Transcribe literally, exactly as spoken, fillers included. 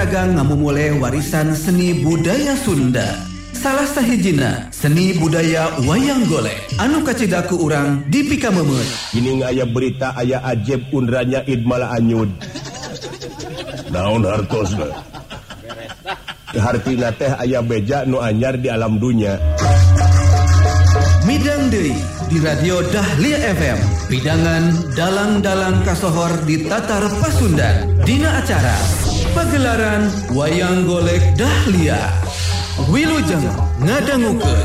dagang ngamumule warisan seni budaya Sunda. Salah sahijina seni budaya wayang golek anu kacidaku urang di Pikamemet. Ini aya berita aya ajeb undranya Idmala Anyud. Naon hartosna? Hartina teh aya beja nu anyar di alam dunya. Midang deui di radio Dahlia F M. Pidangan dalang-dalang kasohor di Tatar Pasundan. Dina acara pagelaran wayang golek Dahlia. Wilujeng ngadangukeun.